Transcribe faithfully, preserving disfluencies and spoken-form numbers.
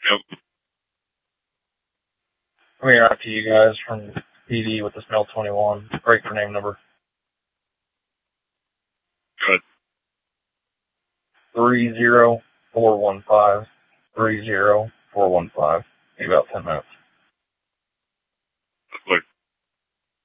Yep. I'm here out to you guys from P D with the Smell twenty-one. Break for name number. Good. Three zero four one five. Three zero four one five. In about ten minutes.